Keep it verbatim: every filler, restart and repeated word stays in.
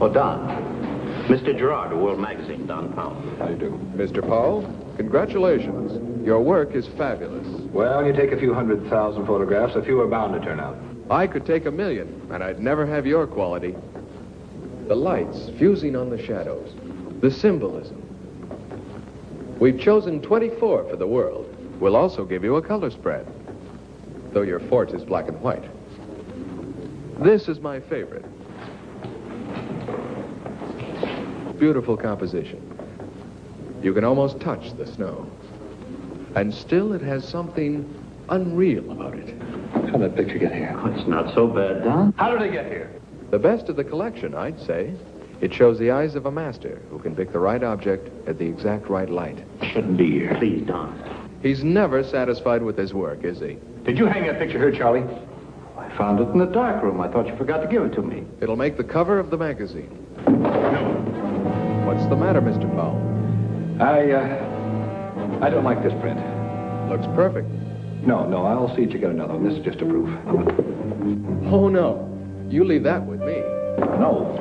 Oh, Don. Mister Gerard of World Magazine, Don Powell. How do you do? Mister Powell, congratulations. Your work is fabulous. Well, you take a few hundred thousand photographs, a few are bound to turn out. I could take a million, and I'd never have your quality. The lights fusing on the shadows, the symbolism. We've chosen twenty-four for the world. We'll also give you a color spread, though your forte is black and white. This is my favorite. Beautiful composition. You can almost touch the snow. And still it has something unreal about it. How'd that picture get here? Oh, it's not so bad, Don. How did it get here? The best of the collection, I'd say. It shows the eyes of a master who can pick the right object at the exact right light. Shouldn't be here. Please, Don. He's never satisfied with his work, is he? Did you hang that picture here, Charlie? I found it in the dark room. I thought you forgot to give it to me. It'll make the cover of the magazine. No. What's the matter, Mister Powell? I, uh, I don't like this print. Looks perfect. No, no, I'll see that you get another one. This is just a proof. Oh, no. You leave that with me. No.